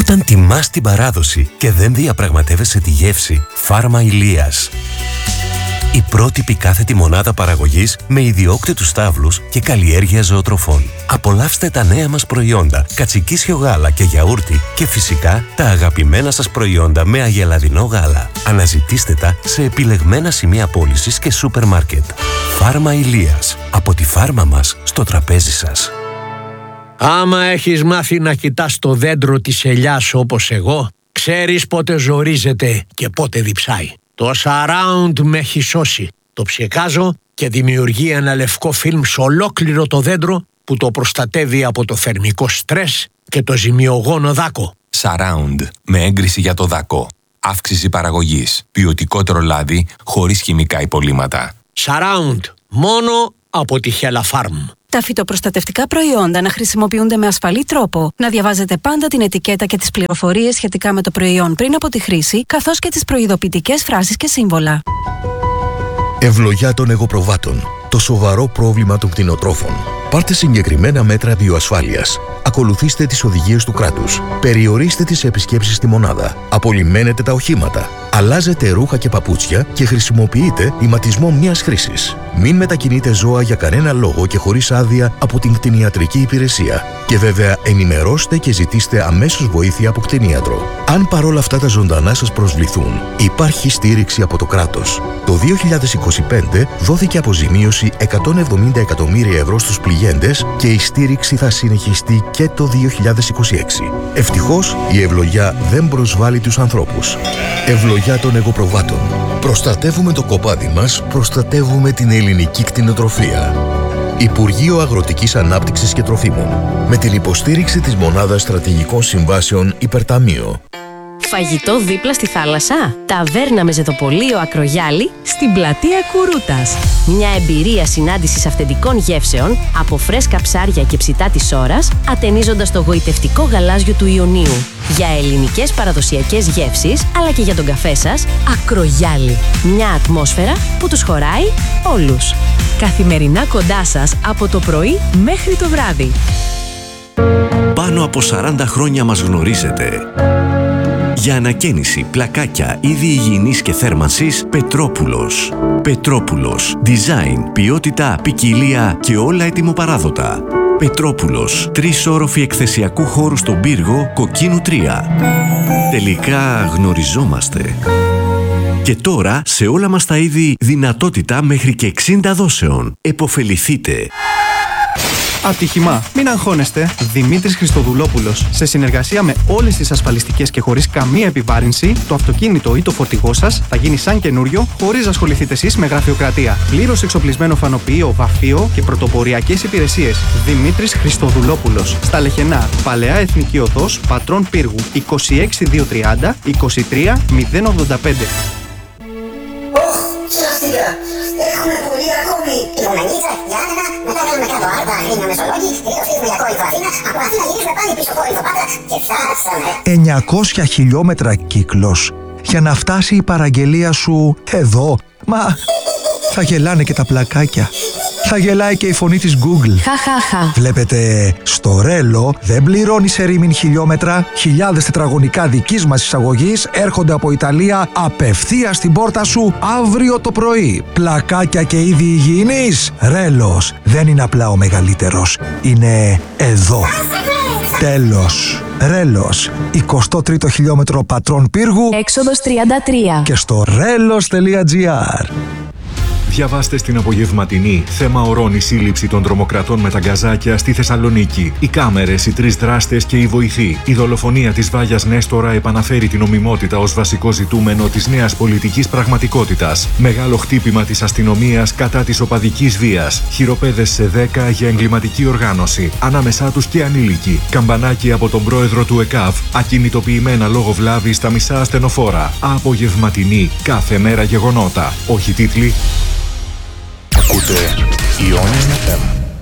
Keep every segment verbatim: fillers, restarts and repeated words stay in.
Όταν τιμάς την παράδοση και δεν διαπραγματεύεσαι τη γεύση, Φάρμα Ηλίας. Η πρότυπη κάθετη μονάδα παραγωγής με ιδιόκτητους στάβλους και καλλιέργεια ζωοτροφών. Απολαύστε τα νέα μας προϊόντα, κατσικίσιο γάλα και γιαούρτι και φυσικά τα αγαπημένα σας προϊόντα με αγελαδινό γάλα. Αναζητήστε τα σε επιλεγμένα σημεία πώλησης και σούπερ μάρκετ. Φάρμα Ηλίας. Από τη φάρμα μας στο τραπέζι σας. Άμα έχεις μάθει να κοιτάς το δέντρο της ελιάς όπως εγώ, ξέρεις πότε ζορίζεται και πότε διψάει. Το Surround με έχει σώσει. Το ψεκάζω και δημιουργεί ένα λευκό φιλμ σε ολόκληρο το δέντρο που το προστατεύει από το θερμικό στρες και το ζημιογόνο δάκο. Surround με έγκριση για το δάκο. Αύξηση παραγωγής. Ποιοτικότερο λάδι χωρίς χημικά υπολείμματα. Surround. Μόνο από τη Hella Farm. Τα φυτοπροστατευτικά προϊόντα να χρησιμοποιούνται με ασφαλή τρόπο, να διαβάζετε πάντα την ετικέτα και τις πληροφορίες σχετικά με το προϊόν πριν από τη χρήση, καθώς και τις προειδοποιητικές φράσεις και σύμβολα. Ευλογιά των εγωπροβάτων. Το σοβαρό πρόβλημα των κτηνοτρόφων. Πάρτε συγκεκριμένα μέτρα βιοασφάλειας. Ακολουθήστε τις οδηγίες του κράτους. Περιορίστε τις επισκέψεις στη μονάδα. Απολυμμένετε τα οχήματα. Αλλάζετε ρούχα και παπούτσια και χρησιμοποιείτε ηματισμό μιας χρήσης. Μην μετακινείτε ζώα για κανένα λόγο και χωρίς άδεια από την κτηνιατρική υπηρεσία. Και βέβαια ενημερώστε και ζητήστε αμέσως βοήθεια από κτηνίατρο. Αν παρόλα αυτά τα ζωντανά σας προσβληθούν, υπάρχει στήριξη από το κράτος. Το δύο χιλιάδες είκοσι πέντε δόθηκε αποζημίωση εκατόν εβδομήντα εκατομμύρια ευρώ στους πληγέντες και η στήριξη θα συνεχιστεί και το δύο χιλιάδες είκοσι έξι. Ευτυχώς η ευλογιά δεν προσβάλλει τους ανθρώπους. Ευλογιά των εγωπροβάτων. Προστατεύουμε το κοπάδι μας, προστατεύουμε την ελληνική κτηνοτροφία. Υπουργείο Αγροτικής Ανάπτυξης και Τροφίμων. Με την υποστήριξη της Μονάδας Στρατηγικών Συμβάσεων Υπερταμείο. Φαγητό δίπλα στη θάλασσα. Ταβέρνα με ζεδοπολείο Ακρογιάλη στην πλατεία Κουρούτας. Μια εμπειρία συνάντησης αυθεντικών γεύσεων από φρέσκα ψάρια και ψητά της ώρας, ατενίζοντας το γοητευτικό γαλάζιο του Ιωνίου. Για ελληνικές παραδοσιακές γεύσεις, αλλά και για τον καφέ σας, Ακρογιάλη. Μια ατμόσφαιρα που τους χωράει όλους. Καθημερινά κοντά σας από το πρωί μέχρι το βράδυ. Πάνω από σαράντα χρόνια μας γνωρίζετε. Για ανακαίνιση, πλακάκια, είδη υγιεινής και θέρμανσης, Πετρόπουλος. Πετρόπουλος. Design, ποιότητα, ποικιλία και όλα ετοιμοπαράδοτα. Πετρόπουλος. Τρεις όροφοι εκθεσιακού χώρου στον πύργο, Κοκκίνου τρία. Τελικά γνωριζόμαστε. Και τώρα σε όλα μας τα είδη δυνατότητα μέχρι και εξήντα δόσεων. Εποφεληθείτε. Ατύχημα. Μην αγχώνεστε. Δημήτρης Χριστοδουλόπουλος. Σε συνεργασία με όλες τις ασφαλιστικές και χωρίς καμία επιβάρυνση, το αυτοκίνητο ή το φορτηγό σας θα γίνει σαν καινούριο, χωρίς να ασχοληθείτε εσείς με γραφειοκρατία. Πλήρως εξοπλισμένο φανοποιείο, βαφείο και πρωτοποριακές υπηρεσίες. Δημήτρης Χριστοδουλόπουλος. Στα Λεχενά. Παλαιά Εθνική Οδός, Πατρών Πύργου. είκοσι έξι χιλιάδες διακόσια τριάντα είκοσι τρία μηδέν ογδόντα πέντε. Έχουμε πολύ ακόμη. Η Γονανίτσα, Γιάννενα, μετά κάνουμε κάτω Άρτα, Αγρίνιο Μεσολόγγι, τελείως φύγουμε για Κόρινθο Αθήνα, από Αθήνα γυρίσουμε πάλι πίσω Κόρινθο Πάτρα και φτάσαμε. εννιακόσια χιλιόμετρα κύκλος για να φτάσει η παραγγελία σου εδώ. Μα θα γελάνε και τα πλακάκια. Θα γελάει και η φωνή της Google. Χαχαχα. Βλέπετε, στο Ρέλο δεν πληρώνει σε ρήμιν χιλιόμετρα. Χιλιάδες τετραγωνικά δικής μας εισαγωγής έρχονται από Ιταλία απευθείας στην πόρτα σου αύριο το πρωί. Πλακάκια και είδη υγιεινής. Ρέλος δεν είναι απλά ο μεγαλύτερος. Είναι εδώ. Τέλος. Ρέλος. εικοστό τρίτο χιλιόμετρο Πατρών Πύργου. Έξοδος τριάντα τρία. Και στο ρέλος τελεία τζι άρ. Διαβάστε στην απογευματινή. Θέμα ορών η σύλληψη των τρομοκρατών με τα γκαζάκια στη Θεσσαλονίκη. Οι κάμερες, οι τρεις δράστες και οι βοηθοί. Η δολοφονία της Βάγιας Νέστορα επαναφέρει την νομιμότητα ως βασικό ζητούμενο της νέας πολιτικής πραγματικότητας. Μεγάλο χτύπημα της αστυνομίας κατά της οπαδικής βίας. Χειροπέδες σε δέκα για εγκληματική οργάνωση. Ανάμεσά τους και ανήλικοι. Καμπανάκι από τον πρόεδρο του ΕΚΑΒ. Ακινητοποιημένα λόγω βλάβης στα μισά ασθενοφόρα. Απογευματινή. Κάθε μέρα γεγονότα. Όχι τίτλοι. Ακούτε Ιόνιος εφ εμ.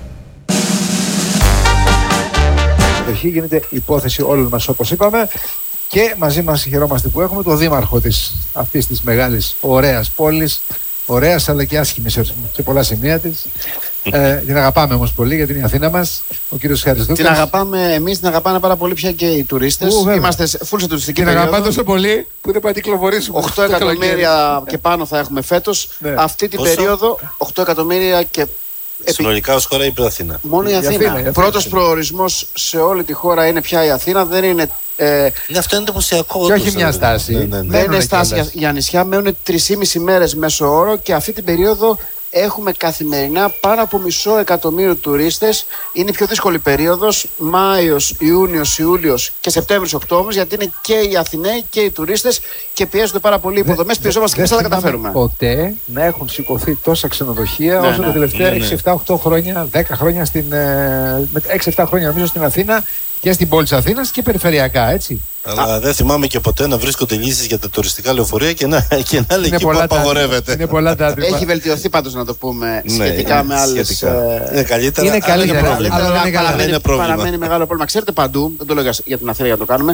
Καταρχήν γίνεται υπόθεση όλων μας, όπως είπαμε, και μαζί μας χαιρόμαστε που έχουμε τον δήμαρχο της, αυτής της μεγάλης ωραίας πόλης, ωραίας αλλά και άσχημης σε πολλά σημεία της, Ε, την αγαπάμε όμως πολύ γιατί είναι η Αθήνα μας. Ο κύριος Χαριστούκας. Την αγαπάμε εμείς, την αγαπάνε πάρα πολύ πια και οι τουρίστες. Είμαστε full σε τουριστική την περίοδο. Την αγαπάμε τόσο πολύ που δεν πάει να κυκλοφορήσουμε. οκτώ εκατομμύρια και πάνω θα έχουμε φέτος. Ναι. Αυτή την Πόσο? περίοδο οκτώ εκατομμύρια και. Συνολικά ως χώρα ή η Αθήνα. Μόνο η Αθήνα. Αθήνα, Αθήνα. Πρώτος προορισμός σε όλη τη χώρα είναι πια η Αθήνα. Δεν είναι. Ε, ναι, αυτό είναι εντυπωσιακό. Και όχι μια στάση. Ναι, ναι, ναι. Δεν είναι στάση για, για νησιά. Μένουν τρεις και μισή μέρες μέσω όρο και αυτή την περίοδο έχουμε καθημερινά πάνω από μισό εκατομμύριο τουρίστες. Είναι η πιο δύσκολη περίοδος. Μάιος, Ιούνιος, Ιούλιος και Σεπτέμβριος, Οκτώβριος. Γιατί είναι και οι Αθηναίοι και οι τουρίστες και πιέζονται πάρα πολύ οι υποδομές. Πιεζόμαστε και εμείς θα τα καταφέρουμε. Ποτέ να έχουν σηκωθεί τόσα ξενοδοχεία ναι, όσο ναι, τα τελευταία ναι, ναι. έξι εφτά οκτώ χρόνια, δέκα χρόνια στην. έξι εφτά χρόνια νομίζω στην Αθήνα και στην πόλη της Αθήνας και περιφερειακά, έτσι. Αλλά Α. δεν θυμάμαι και ποτέ να βρίσκονται λύσεις για τα τουριστικά λεωφορεία και να, και να λέει εκεί που απαγορεύεται. Είναι πολλά τα άτομα. Έχει βελτιωθεί πάντως να το πούμε ναι, σχετικά είναι, με άλλες. Σχετικά. Είναι καλύτερα, είναι καλύτερα, αλλά είναι αλλά πρόβλημα. είναι Παραμένει, είναι πρόβλημα. παραμένει μεγάλο πρόβλημα. Ξέρετε παντού, δεν το λέω για την Αθήνα για να το κάνουμε,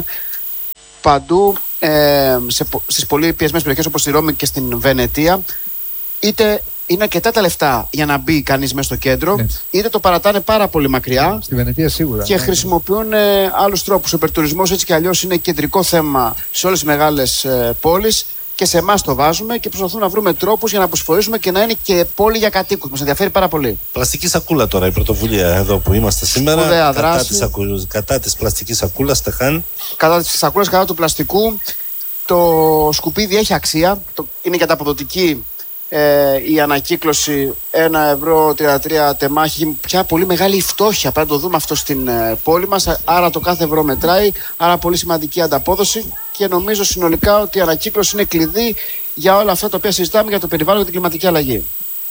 παντού ε, σε, στις πολύ πιεσμένες περιοχές όπως στη Ρώμη και στην Βενετία, είτε είναι αρκετά τα λεφτά για να μπει κανείς μέσα στο κέντρο, έτσι. Είτε το παρατάνε πάρα πολύ μακριά. Στη Βενετία σίγουρα. Και ναι. χρησιμοποιούν ε, άλλους τρόπους. Ο υπερτουρισμός έτσι κι αλλιώς είναι κεντρικό θέμα σε όλες τις μεγάλες ε, πόλεις και σε εμάς το βάζουμε και προσπαθούμε να βρούμε τρόπους για να αποσφορήσουμε και να είναι και πόλη για κατοίκους. Μας ενδιαφέρει πάρα πολύ. Πλαστική σακούλα τώρα η πρωτοβουλία εδώ που είμαστε σήμερα. Κατά της, σακου... κατά της πλαστικής σακούλας, Στεχάν. Κατά της σακούλας, κατά του πλαστικού. Το σκουπίδι έχει αξία. Το... Είναι και ανταποδοτική. Ε, η ανακύκλωση ένα ευρώ τριάντα τρία τεμάχη, πια πολύ μεγάλη φτώχεια. Πρέπει να το δούμε αυτό στην ε, πόλη μας. Άρα το κάθε ευρώ μετράει. Άρα πολύ σημαντική ανταπόδοση. Και νομίζω συνολικά ότι η ανακύκλωση είναι κλειδί για όλα αυτά τα οποία συζητάμε για το περιβάλλον και την κλιματική αλλαγή.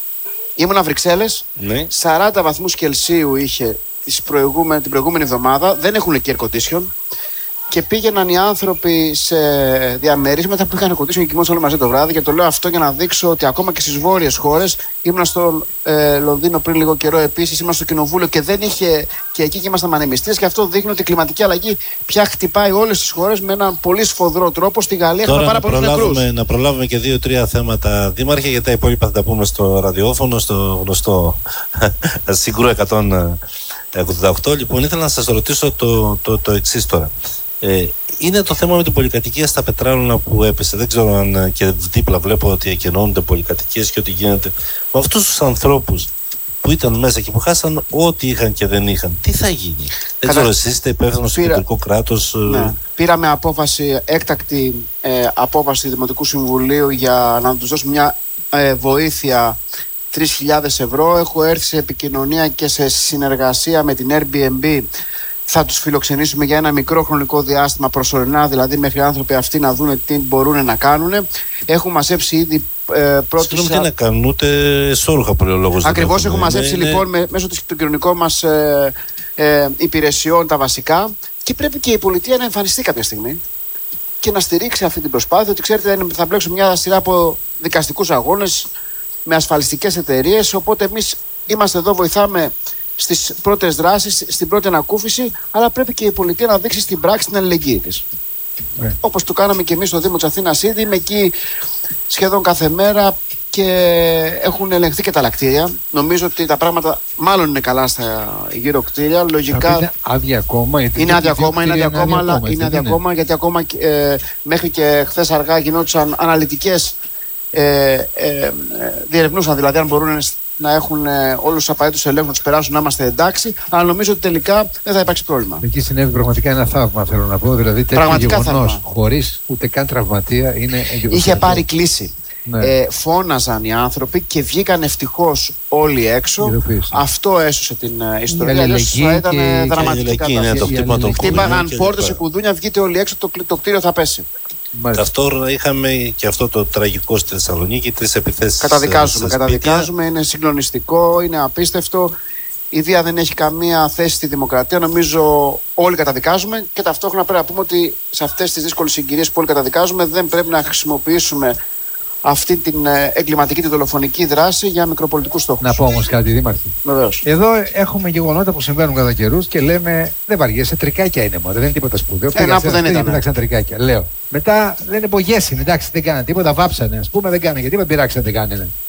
Ήμουνα Βρυξέλλες. Ναι. σαράντα βαθμούς Κελσίου είχε την προηγούμενη εβδομάδα. Δεν έχουν και air condition. Και πήγαιναν οι άνθρωποι σε διαμερίσματα που είχαν κοντήσει και κοιμόντουσαν όλοι μαζί το βράδυ. Και το λέω αυτό για να δείξω ότι ακόμα και στις βόρειες χώρες, ήμουν στο ε, Λονδίνο πριν λίγο καιρό επίσης, ήμουν στο κοινοβούλιο και δεν είχε και εκεί και ήμασταν ανεμιστές. Και αυτό δείχνει ότι η κλιματική αλλαγή πια χτυπάει όλες τις χώρες με έναν πολύ σφοδρό τρόπο. Στη Γαλλία έχουμε πάρα πολλούς νεκρούς. Να προλάβουμε και δύο-τρία θέματα, Δήμαρχε, γιατί τα υπόλοιπα θα τα πούμε στο ραδιόφωνο, στο γνωστό Συγκρού εκατόν ογδόντα οκτώ. Λοιπόν, ήθελα να σας ρωτήσω το, το, το εξής τώρα. Ε, είναι το θέμα με την πολυκατοικία στα Πετράλωνα που έπεσε. Δεν ξέρω αν και δίπλα βλέπω ότι ακενώνονται πολυκατοικίες και ότι γίνεται. Με αυτούς τους ανθρώπους που ήταν μέσα και που χάσαν ό,τι είχαν και δεν είχαν, τι θα γίνει? Κατα... Δεν ξέρω, εσείς είστε υπεύθυνος στο κεντρικό κράτος. Ναι. Πήραμε απόφαση, έκτακτη ε, απόφαση του Δημοτικού Συμβουλίου για να τους δώσουμε μια ε, βοήθεια τρεις χιλιάδες ευρώ. Έχω έρθει σε επικοινωνία και σε συνεργασία με την Airbnb. Θα τους φιλοξενήσουμε για ένα μικρό χρονικό διάστημα προσωρινά, δηλαδή μέχρι οι άνθρωποι αυτοί να δουν τι μπορούν να κάνουν. Έχουμε μαζέψει ήδη ε, πρώτους... Συγγνώμη, τι να κάνουν, ούτε εσώρουχα πολιολόγους. Ακριβώς, έχουμε μαζέψει είναι, λοιπόν με, μέσω των κοινωνικών μας ε, ε, υπηρεσιών τα βασικά και πρέπει και η πολιτεία να εμφανιστεί κάποια στιγμή και να στηρίξει αυτή την προσπάθεια. Ότι ξέρετε, θα μπλέξουμε μια σειρά από δικαστικούς αγώνες με ασφαλιστικές εταιρείες, οπότε εμείς είμαστε εδώ, βοηθάμε στις πρώτες δράσεις, στην πρώτη ανακούφιση, αλλά πρέπει και η πολιτεία να δείξει στην πράξη την αλληλεγγύη της. Yeah. Όπως το κάναμε και εμείς στο Δήμο της Αθήνας ήδη, είμαι εκεί σχεδόν κάθε μέρα και έχουν ελεγχθεί και τα λακτήρια. Νομίζω ότι τα πράγματα μάλλον είναι καλά στα γύρω κτίρια. Λογικά. Είναι άδεια ακόμα, είναι άδεια ακόμα, είναι άδεια ακόμα, αλλά είναι άδεια ακόμα, γιατί ακόμα ε, μέχρι και χθες αργά γινόντουσαν αναλυτικές ε, ε, ε, διερευνούσαν δηλαδή αν μπορούν να έχουν ε, όλους τους απαραίτητους ελέγχους να τους περάσουν, να είμαστε εντάξει, αλλά νομίζω ότι τελικά δεν θα υπάρξει πρόβλημα. Εκεί συνέβη πραγματικά ένα θαύμα, θέλω να πω. Δηλαδή τέτοιο γεγονός χωρίς ούτε καν τραυματία είναι εντυπωσιακό. Είχε πάρει κλίση. Ναι. Ε, φώναζαν οι άνθρωποι και βγήκαν ευτυχώς όλοι έξω. Αυτό έσωσε την uh, ιστορία. Αλλιώς θα ήταν και... δραματική κατάσταση. Χτύπαγαν πόρτες σε κουδούνια, βγείτε όλοι έξω, το, το κτίριο θα πέσει. Ταυτόχρονα είχαμε και αυτό το τραγικό στη Θεσσαλονίκη, τρεις επιθέσεις. Καταδικάζουμε, καταδικάζουμε, είναι συγκλονιστικό, είναι απίστευτο. Η βία δεν έχει καμία θέση στη δημοκρατία. Νομίζω όλοι καταδικάζουμε και ταυτόχρονα πρέπει να πούμε ότι σε αυτές τις δύσκολες συγκυρίες που όλοι καταδικάζουμε δεν πρέπει να χρησιμοποιήσουμε αυτή την εγκληματική, τη δολοφονική δράση για μικροπολιτικούς στόχους. Να πω όμως κάτι, Δήμαρχε. Βεβαίως. Εδώ έχουμε γεγονότα που συμβαίνουν κατά καιρούς και λέμε δεν βαριέσαι, τρικάκια είναι μόνο. Δεν είναι τίποτα σπουδαίο. Ένα που δεν ήταν. Πήραξαν τρικάκια. Λέω. Μετά δεν είναι μπογιέσιν, εντάξει, δεν κάνανε τίποτα, βάψανε. Α πούμε δεν κάνανε γιατί δεν πειράξαν, δεν κάνανε.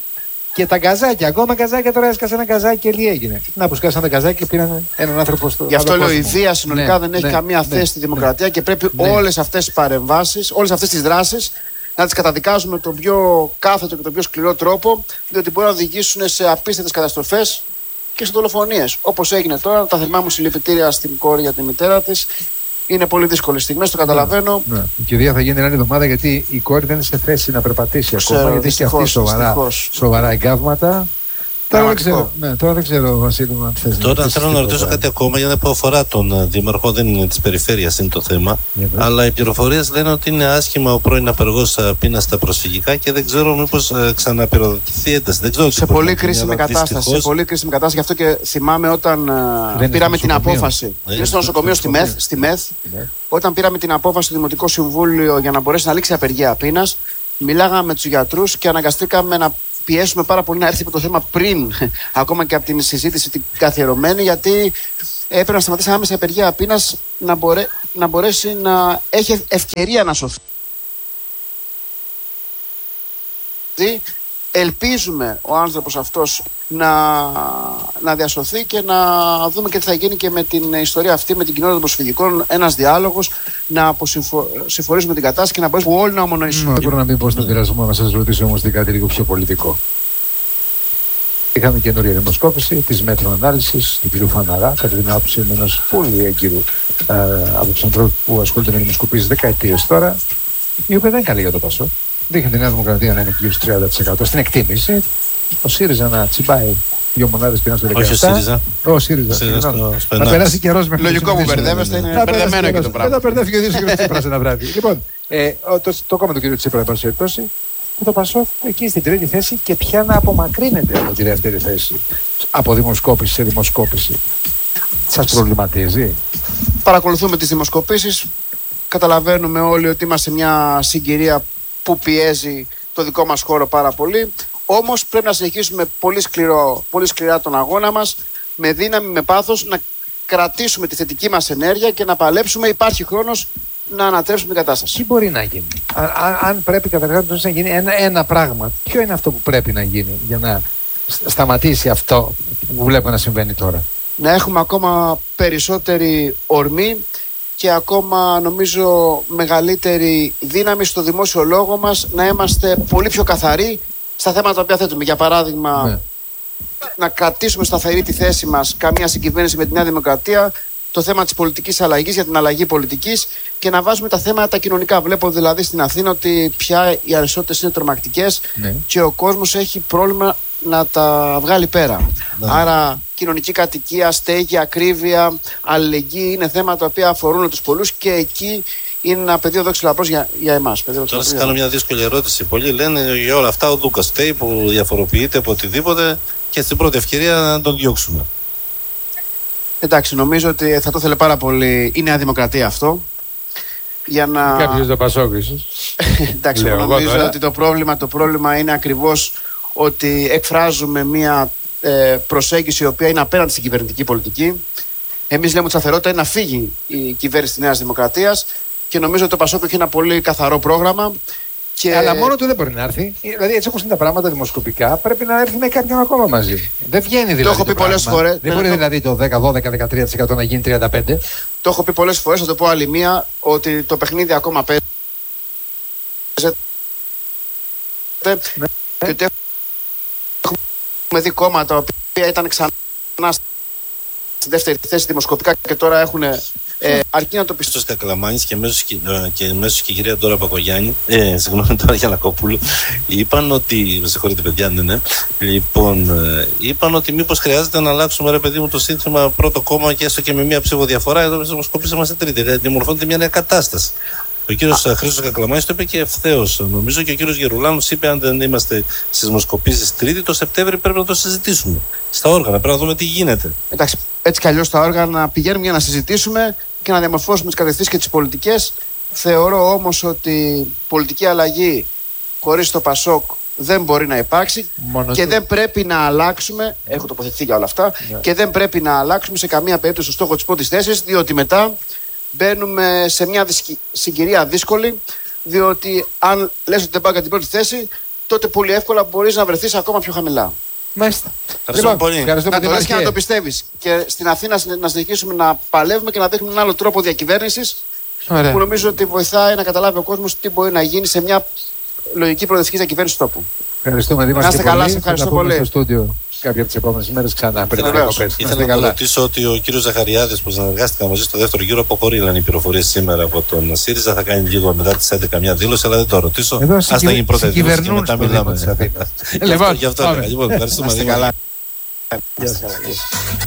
Και τα γκαζάκια, ακόμα γκαζάκια τώρα έσκασε ένα γκαζάκι και τι έγινε. Να που σκάσαν τα γκαζάκια και πήραν έναν άνθρωπο στο. Γι' αυτό λέω η βία συνολικά ναι, δεν έχει ναι, καμία ναι, θέση στη δημοκρατία ναι, και πρέπει ναι. όλες αυτές τις παρεμβάσεις, όλες αυτές τις δράσεις να τις καταδικάζουμε με τον πιο κάθετο και τον πιο σκληρό τρόπο, διότι μπορεί να οδηγήσουν σε απίστευτες καταστροφές και σε δολοφονίες. Όπως έγινε τώρα, τα θερμά μου συλληπιτήρια στην κόρη για τη μητέρα της. Είναι πολύ δύσκολες στιγμές, το καταλαβαίνω. Ναι, ναι. Η κηδεία θα γίνει την άλλη εβδομάδα γιατί η κόρη δεν είναι σε θέση να περπατήσει Ξέρω, ακόμα. Γιατί έχει αυτή σοβαρά, σοβαρά εγκάβματα. Τώρα δεν, ξέρω, ναι, τώρα δεν ξέρω, Βασίλη, αν θες. Τώρα θέλω να ρωτήσω κάτι ακόμα για να πω αφορά τον Δήμαρχο, δεν είναι της περιφέρειας είναι το θέμα. Yeah, αλλά οι πληροφορίες λένε ότι είναι άσχημα ο πρώην απεργός πείνας στα προσφυγικά και δεν ξέρω μήπως ξαναπυροδοτηθεί ένταση. Δεν ξέρω σε πολύ κρίσιμη κατάσταση. Δυστυχώς. Σε πολύ κρίσιμη κατάσταση. Γι' αυτό και θυμάμαι όταν δεν πήραμε την απόφαση. Yeah, είναι στο νοσοκομείο στη ΜΕΘ. Στη ΜΕΘ yeah. Όταν πήραμε την απόφαση στο Δημοτικό Συμβούλιο για να μπορέσει να λήξει η απεργία πείνας, μιλάγαμε με τους γιατρούς και αναγκαστήκαμε να πιέσουμε πάρα πολύ να έρθει από το θέμα πριν ακόμα και από την συζήτηση την καθιερωμένη, γιατί έπρεπε να σταματήσει άμεσα η απεργία πείνας να, μπορέ, να μπορέσει να έχει ευκαιρία να σωθεί. Ελπίζουμε ο άνθρωπος αυτός να, να διασωθεί και να δούμε και τι θα γίνει και με την ιστορία αυτή, με την κοινότητα των προσφυγικών, ένας διάλογος, να αποσυμφορήσουμε την κατάσταση και να μπορέσουμε όλοι να ομονοήσουμε. Δεν μπορώ να μην πω στον πειρασμό, να σας ρωτήσω όμως κάτι λίγο πιο πολιτικό. Είχαμε καινούρια δημοσκόπηση τη μέτρων ανάλυσης του κ. Φαναρά, κατά την άποψη ενό πολύ έγκυρου ε, από του ανθρώπου που ασχολούνται με δημοσκοπήσεις δεκαετίες τώρα, η οποία δεν είναι καλή για το Πασό. Δείχνει τη Νέα Δημοκρατία να είναι γύρω στο τριάντα τοις εκατό στην εκτίμηση. Ο ΣΥΡΙΖΑ να τσιμπάει δύο μονάδες πήραν στο δεκαεπτά. Όχι ο ΣΥΡΙΖΑ. Ο ΣΥΡΙΖΑ. Να περάσει καιρός μέχρι. Λογικό που μπερδεύεστε, είναι μπερδεμένο και το πράγμα. Εδώ μπερδεύει ο κ. Τσίπρας ένα βράδυ. Λοιπόν, το κόμμα του κ. Τσίπρα, εν πάση περιπτώσει, και το Πασόκ εκεί στην τρίτη θέση και πια να απομακρύνεται από τη δεύτερη θέση. Από δημοσκόπηση σε δημοσκόπηση. Σας προβληματίζει? Παρακολουθούμε τις δημοσκοπήσεις. Καταλαβαίνουμε όλοι ότι είμαστε σε μια συγκυρία που πιέζει το δικό μας χώρο πάρα πολύ. Όμως πρέπει να συνεχίσουμε πολύ, σκληρό, πολύ σκληρά τον αγώνα μας, με δύναμη, με πάθος, να κρατήσουμε τη θετική μας ενέργεια και να παλέψουμε. Υπάρχει χρόνος να ανατρέψουμε την κατάσταση. Τι μπορεί να γίνει? Αν, αν πρέπει καταρχάς να γίνει ένα, ένα πράγμα, ποιο είναι αυτό που πρέπει να γίνει για να σταματήσει αυτό που βλέπουμε να συμβαίνει τώρα? Να έχουμε ακόμα περισσότερη ορμή και ακόμα νομίζω μεγαλύτερη δύναμη στο δημόσιο λόγο μας, να είμαστε πολύ πιο καθαροί στα θέματα τα οποία θέτουμε. Για παράδειγμα, ναι. να κρατήσουμε σταθερή τη θέση μας καμία συγκυβέρνηση με τη Νέα Δημοκρατία, το θέμα της πολιτικής αλλαγής για την αλλαγή πολιτικής και να βάζουμε τα θέματα τα κοινωνικά. Βλέπω δηλαδή στην Αθήνα ότι πια οι ανισότητες είναι τρομακτικές ναι. και ο κόσμος έχει πρόβλημα να τα βγάλει πέρα. Ναι. Άρα κοινωνική κατοικία, στέγη, ακρίβεια, αλληλεγγύη είναι θέματα τα οποία αφορούν τους πολλούς και εκεί είναι ένα πεδίο δόξη λαμπρός για, για εμάς. Τώρα σας κάνω μια δύσκολη ερώτηση. Πολλοί λένε για όλα αυτά ο Δούκας φταίει που διαφοροποιείται από οτιδήποτε και στην πρώτη ευκαιρία να τον διώξουμε. Εντάξει, νομίζω ότι θα το ήθελε πάρα πολύ η Νέα Δημοκρατία αυτό. Για να... Κάποιος το Πασόκ ίσως. Εντάξει, νομίζω ότι το πρόβλημα, το πρόβλημα είναι ακριβώς ότι εκφράζουμε μια ε, προσέγγιση η οποία είναι απέναντι στην κυβερνητική πολιτική. Εμείς λέμε ότι η σταθερότητα είναι να φύγει η κυβέρνηση της Νέας Δημοκρατίας και νομίζω ότι το Πασόκ έχει ένα πολύ καθαρό πρόγραμμα. Και... Αλλά μόνο του δεν μπορεί να έρθει. Δηλαδή, έτσι όπως είναι τα πράγματα δημοσκοπικά, πρέπει να έρθει με κάποιον ακόμα μαζί. Δεν βγαίνει δηλαδή. Το έχω πει πολλές φορές. Δεν μπορεί δηλαδή το δέκα, δώδεκα, δεκατρία τοις εκατό να γίνει τριάντα πέντε τοις εκατό. Το έχω πει πολλές φορές. Θα το πω άλλη μία, ότι το παιχνίδι ακόμα παίζεται. Ναι. Και ότι έχουμε δει κόμματα τα οποία ήταν ξανά στη δεύτερη θέση δημοσκοπικά και τώρα έχουν. Ε, αρκεί να το πει. Στο Κακλαμάνης και μέσω και, και, μέσω και η κυρία Ντόρα Πακογιάννη, ε, συγγνώμη τώρα Γιαννακόπουλου, είπαν ότι. Με συγχωρείτε, παιδιά, ναι, ναι. Λοιπόν, ε, είπαν ότι μήπως χρειάζεται να αλλάξουμε, ρε παιδί μου, το σύνθημα πρώτο κόμμα και έστω και με μία ψηφοδιαφορά. Εδώ δημοσκοπήσαμε τρίτη. Δημορφώνεται μια νέα κατάσταση. Ο κύριος Χρήστος Κακλαμάνης το είπε και ευθέως. Νομίζω και ο κύριος Γερουλάνος είπε: αν δεν είμαστε στις δημοσκοπήσεις τρίτη, το Σεπτέμβρη πρέπει να το συζητήσουμε. Στα όργανα, πρέπει να δούμε τι γίνεται. Εντάξει, έτσι κι αλλιώς στα όργανα πηγαίνουμε για να συζητήσουμε και να διαμορφώσουμε τις κατευθύνσεις και τις πολιτικές. Θεωρώ όμως ότι πολιτική αλλαγή χωρίς το Πασόκ δεν μπορεί να υπάρξει. Μόνο και του... δεν πρέπει να αλλάξουμε. Έχω τοποθετηθεί για όλα αυτά. Yeah. Και δεν πρέπει να αλλάξουμε σε καμία περίπτωση το στόχο της πρώτης θέσης, διότι μετά μπαίνουμε σε μια συγκυρία δύσκολη. Διότι αν λες ότι δεν πάω για την πρώτη θέση, τότε πολύ εύκολα μπορείς να βρεθείς ακόμα πιο χαμηλά. Μάλιστα. Ευχαριστούμε πολύ. Να το λες και να το πιστεύεις. Και στην Αθήνα να συνεχίσουμε να παλεύουμε και να δείχνουμε έναν άλλο τρόπο διακυβέρνησης που νομίζω ότι βοηθάει να καταλάβει ο κόσμος τι μπορεί να γίνει σε μια λογική προοδευτική διακυβέρνηση του τόπου. Ευχαριστούμε, Δήμαρχε. Να είστε καλά, σε ευχαριστώ πολύ. Στο στούντιο κάποια από τις επόμενες μέρες ξανά. Ήθελα να ρωτήσω ότι ο κύριος Ζαχαριάδης που συνεργάστηκα μαζί στο δεύτερο γύρο αποχωρεί, λένε οι πληροφορίες σήμερα από τον ΣΥΡΙΖΑ. Θα κάνει λίγο μετά τις έντεκα μια δήλωση, αλλά δεν το ρωτήσω. Ας τα γίνει πρώτα δήλωση και μετά μιλάμε. Λοιπόν, γι' αυτό. Λοιπόν, ευχαριστούμε. Γεια σας.